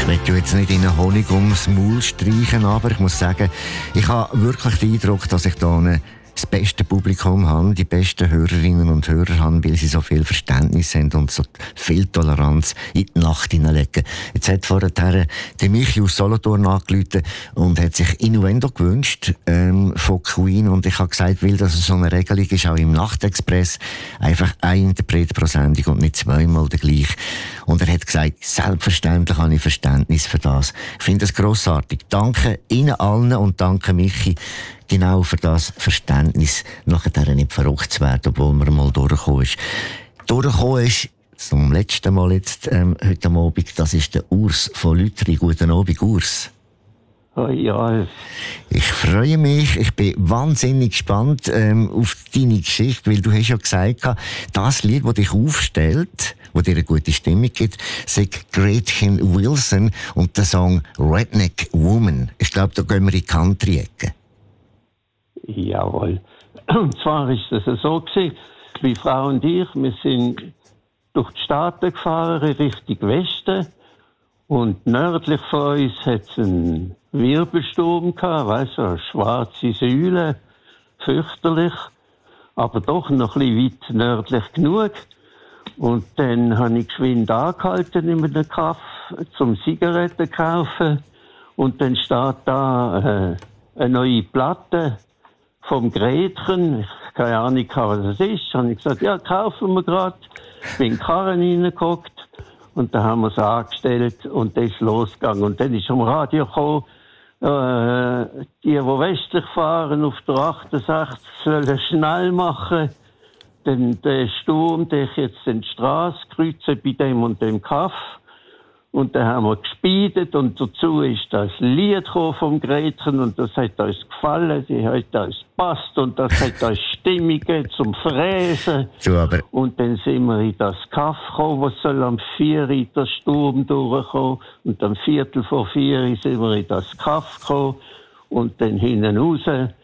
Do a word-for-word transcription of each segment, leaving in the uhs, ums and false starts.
Ich will jetzt nicht in den Honig ums Maul streichen, aber ich muss sagen, ich habe wirklich den Eindruck, dass ich da eine das beste Publikum haben, die besten Hörerinnen und Hörer haben, weil sie so viel Verständnis haben und so viel Toleranz in die Nacht hineinlegen. Jetzt hat vorher der Michi aus Solothurn angerufen und hat sich Innuendo gewünscht ähm, von Queen, und ich habe gesagt, weil das so eine Regelung ist, auch im Nachtexpress, einfach ein Interpret pro Sendung und nicht zweimal der gleiche. Und er hat gesagt, selbstverständlich habe ich Verständnis für das. Ich finde das grossartig. Danke Ihnen allen und danke Michi, genau für das Verständnis, nachher nicht verrückt zu werden, obwohl man mal durchgekommen ist. Durchgekommen ist, zum letzten Mal jetzt, ähm, heute Abend, das ist der Urs von Lütri. Guten Abend, Urs. Oh ja. Ich freue mich, ich bin wahnsinnig gespannt ähm, auf deine Geschichte, weil du hast ja gesagt, das Lied, das dich aufstellt, das dir eine gute Stimmung gibt, sagt Gretchen Wilson und der Song Redneck Woman. Ich glaube, da gehen wir in die Country-Ecke. Jawohl. Und zwar ist es so gewesen, wie Frau und ich, wir sind durch die Staaten gefahren, Richtung Westen. Und nördlich von uns hat es einen Wirbelsturm gehabt, weißt du, eine schwarze Säule, fürchterlich, aber doch noch ein bisschen weit nördlich genug. Und dann habe ich geschwind angehalten in einem Kaff zum Zigaretten kaufen. Und dann steht da äh, eine neue Platte vom Gretchen. Ich habe keine Ahnung, was das ist. Habe ich gesagt, ja, kaufen wir gerade. Ich bin in den Karren reingeguckt. Und dann haben wir es angestellt und dann ist losgegangen. Und dann ist am Radio gekommen, äh, die, die westlich fahren auf der achtundsechzig, sollen schnell machen. Denn der Sturm, der jetzt die Straße kreuzen bei dem und dem Kaff. Und dann haben wir gespeedet und dazu ist das Lied vom Gretchen und das hat uns gefallen, die hat uns gepasst und das hat uns Stimmung zum Fräsen. So, aber und dann sind wir in das Kaff gekommen, wo soll am vier Uhr der Sturm durchkommen und am Viertel vor vier Uhr sind wir in das Kaff gekommen und dann hinten raus.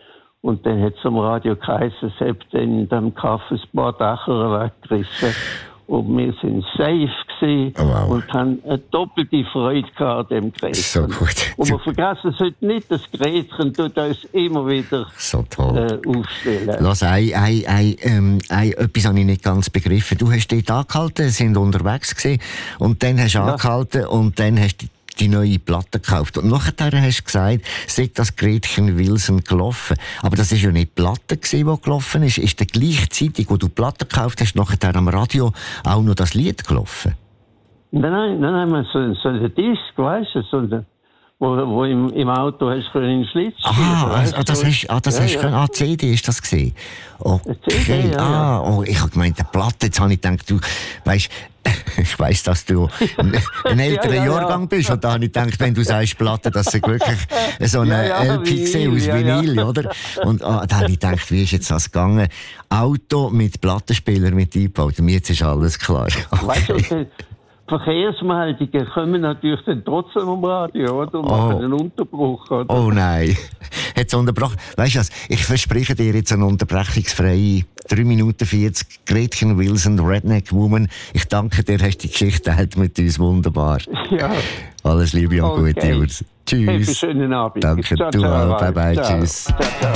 Und dann hat es am Radio geheißen, es hat dann in dem Kaff ein paar Dächer weggerissen. Und wir sind safe gewesen oh, wow. und haben eine doppelte Freude gehabt an dem Gretchen. So gut. Und wir vergessen es heute nicht, das Gretchen tut uns immer wieder so toll. Äh, aufstellen. Lass, ein, ein, ein, ähm, ein, etwas habe ich nicht ganz begriffen. Du hast dort angehalten, sind unterwegs gewesen, und dann hast du ja. angehalten und dann hast du die neue Platte gekauft. Und nachher hast du gesagt, sei das Gretchen Wilson gelaufen. Aber das war ja nicht die Platte, die gelaufen ist. Ist dann gleichzeitig, wo du die Platte gekauft hast, nachher am Radio auch noch das Lied gelaufen? Nein, nein, nein, nein, so, so ein Disc, weißt du, so ein, wo, wo im, im Auto hast du einen Schlitz Ah, also, ah, das hast, ah, das ja, hast ja. Ah, C D ist das gesehen. Okay. C D, ja, ah, oh, ich habe gemeint, eine Platte. Jetzt habe ich gedacht, du weißt, ich weiss, dass du ein älterer ja, ja, Jahrgang bist. Und da habe ich gedacht, wenn du sagst Platte, dass es wirklich so eine ja, ja, L P Vinyl, aus Vinyl, ja, oder? Und ah, da habe ich gedacht, wie ist jetzt das gegangen? Auto mit Plattenspieler mit eingebaut. Und jetzt ist alles klar. Okay. Weißt du, Verkehrsmeldungen kommen natürlich dann trotzdem am Radio, oder? Und machen oh. einen Unterbruch, oder? Oh nein. Hat's unterbrochen. Weißt du was? Ich verspreche dir jetzt eine unterbrechungsfreie drei Minuten vierzig. Gretchen Wilson, Redneck Woman. Ich danke dir, hast die Geschichte geteilt mit uns. Wunderbar. Ja. Alles Liebe und okay. Gute, Urs. Tschüss. Hey, schönen Abend. Danke, ciao, du ciao, auch. Bye bye. Ciao. Tschüss. Ciao, ciao.